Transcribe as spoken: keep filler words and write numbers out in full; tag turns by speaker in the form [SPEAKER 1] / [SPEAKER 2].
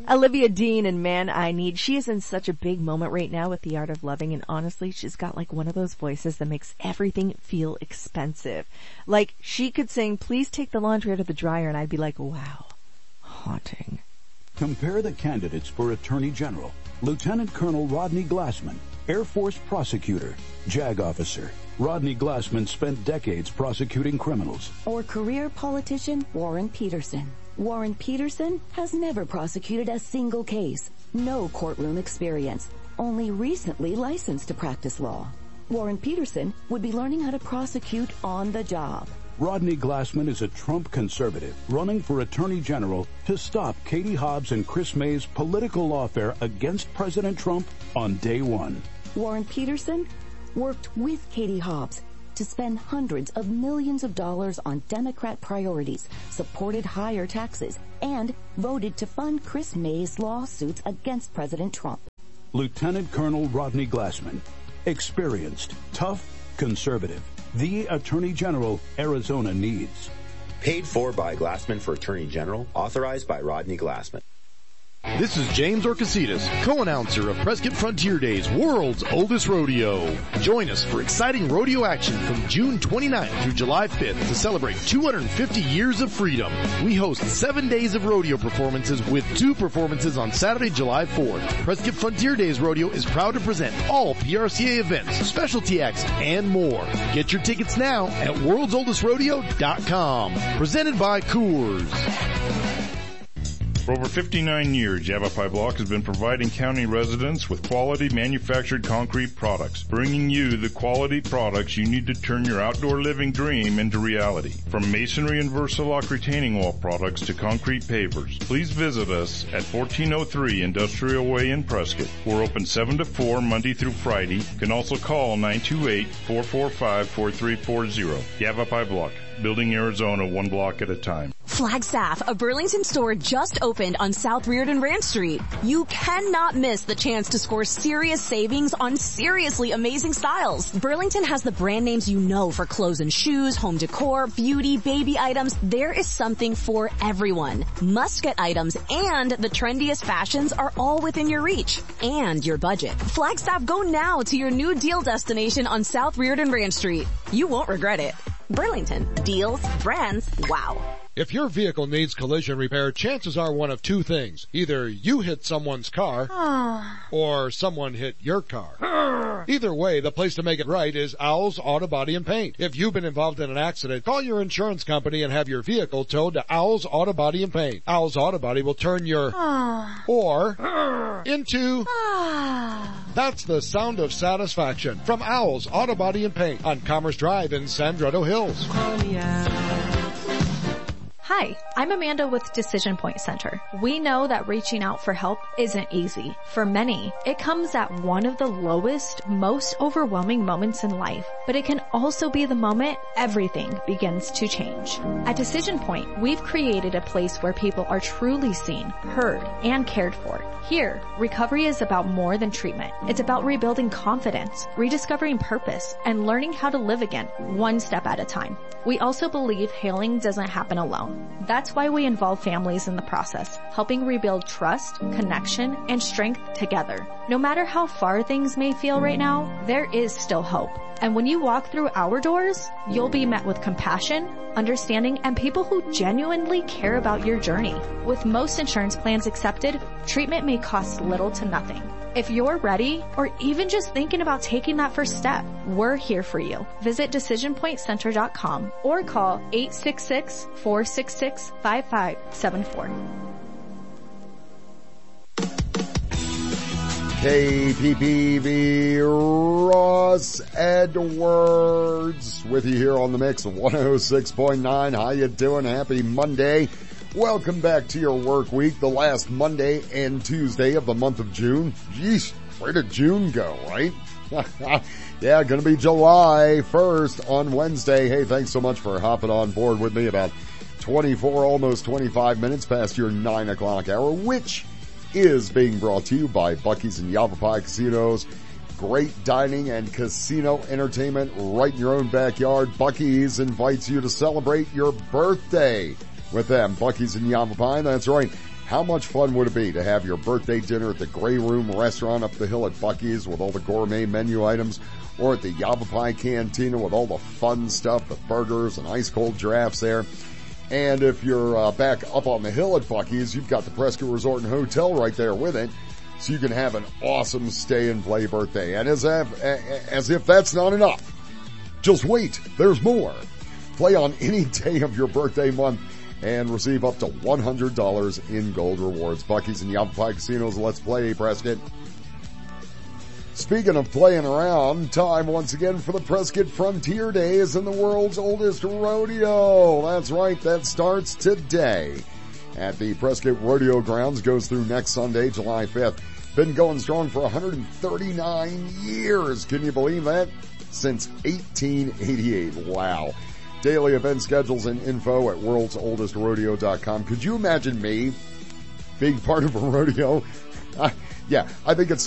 [SPEAKER 1] Olivia Dean and Man I Need. She is in such a big moment right now with The Art of Loving, and honestly, she's got like one of those voices that makes everything feel expensive. Like, she could sing, "Please take the laundry out of the dryer," and I'd be like, wow, haunting.
[SPEAKER 2] Compare the candidates for Attorney General. Lieutenant Colonel Rodney Glassman, Air Force prosecutor, JAG officer. Rodney Glassman spent decades prosecuting criminals.
[SPEAKER 3] Or career politician Warren Peterson. Warren Peterson has never prosecuted a single case. No courtroom experience. Only recently licensed to practice law. Warren Peterson would be learning how to prosecute on the job.
[SPEAKER 2] Rodney Glassman is a Trump conservative running for Attorney General to stop Katie Hobbs and Chris May's political lawfare against President Trump on day one.
[SPEAKER 3] Warren Peterson worked with Katie Hobbs to spend hundreds of millions of dollars on Democrat priorities, supported higher taxes, and voted to fund Chris May's lawsuits against President Trump.
[SPEAKER 2] Lieutenant Colonel Rodney Glassman. Experienced, tough, conservative. The Attorney General Arizona needs.
[SPEAKER 4] Paid for by Glassman for Attorney General. Authorized by Rodney Glassman.
[SPEAKER 5] This is James Orcasitas, co-announcer of Prescott Frontier Days, world's oldest rodeo. Join us for exciting rodeo action from June twenty-ninth through July fifth to celebrate two hundred fifty years of freedom. We host seven days of rodeo performances with two performances on Saturday, July fourth. Prescott Frontier Days Rodeo is proud to present all P R C A events, specialty acts, and more. Get your tickets now at worlds oldest rodeo dot com. Presented by Coors.
[SPEAKER 6] For over fifty-nine years, Yavapai Block has been providing county residents with quality manufactured concrete products, bringing you the quality products you need to turn your outdoor living dream into reality. From masonry and Versalock retaining wall products to concrete pavers, please visit us at fourteen oh three Industrial Way in Prescott. We're open seven to four Monday through Friday. You can also call nine two eight, four four five, four three four zero. Yavapai Block, building Arizona one block at a time.
[SPEAKER 7] Flagstaff, a Burlington store just opened on South Reardon Ranch Street. You cannot miss the chance to score serious savings on seriously amazing styles. Burlington has the brand names you know for clothes and shoes, home decor, beauty, baby items. There is something for everyone. Must-get items and the trendiest fashions are all within your reach and your budget. Flagstaff, go now to your new deal destination on South Reardon Ranch Street. You won't regret it. Burlington. Deals, brands, wow.
[SPEAKER 8] If your vehicle needs collision repair, chances are one of two things. Either you hit someone's car, or someone hit your car. Either way, the place to make it right is Owl's Auto Body and Paint. If you've been involved in an accident, call your insurance company and have your vehicle towed to Owl's Auto Body and Paint. Owl's Auto Body will turn your or into that's the sound of satisfaction from Owl's Auto Body and Paint on Commerce Drive in Sandretto Hills.
[SPEAKER 9] Hi, I'm Amanda with Decision Point Center. We know that reaching out for help isn't easy. For many, it comes at one of the lowest, most overwhelming moments in life, but it can also be the moment everything begins to change. At Decision Point, we've created a place where people are truly seen, heard, and cared for. Here, recovery is about more than treatment. It's about rebuilding confidence, rediscovering purpose, and learning how to live again, one step at a time. We also believe healing doesn't happen alone. That's why we involve families in the process, helping rebuild trust, connection, and strength together. No matter how far things may feel right now, there is still hope. And when you walk through our doors, you'll be met with compassion, understanding, and people who genuinely care about your journey. With most insurance plans accepted, treatment may cost little to nothing. If you're ready, or even just thinking about taking that first step, we're here for you. Visit decision point center dot com or call eight six six, four six six, five five seven four.
[SPEAKER 10] K P P V Ross Edwards with you here on the mix of one oh six point nine. How you doing? Happy Monday. Welcome back to your work week, the last Monday and Tuesday of the month of June. Jeez, where did June go, right? Yeah, gonna be July first on Wednesday. Hey, thanks so much for hopping on board with me about twenty-four, almost twenty-five minutes past your nine o'clock hour, which is being brought to you by Buc-ee's and Yavapai Casinos. Great dining and casino entertainment right in your own backyard. Buc-ee's invites you to celebrate your birthday with them. Buc-ee's and Yavapai, that's right. How much fun would it be to have your birthday dinner at the Grey Room restaurant up the hill at Buc-ee's with all the gourmet menu items, or at the Yavapai Cantina with all the fun stuff, the burgers and ice cold drafts there. And if you're uh, back up on the hill at Buc-ee's, you've got the Prescott Resort and Hotel right there with it, so you can have an awesome stay and play birthday. And as if, as if that's not enough, just wait, there's more. Play on any day of your birthday month and receive up to one hundred dollars in gold rewards. Buc-ee's and Yavapai Casinos, let's play, Prescott. Speaking of playing around, time once again for the Prescott Frontier Days and the world's oldest rodeo. That's right, that starts today at the Prescott Rodeo Grounds, goes through next Sunday, July fifth. Been going strong for one hundred thirty-nine years. Can you believe that? Since eighteen eighty-eight. Wow. Daily event schedules and info at worlds oldest rodeo dot com. Could you imagine me being part of a rodeo? I, yeah, I think it's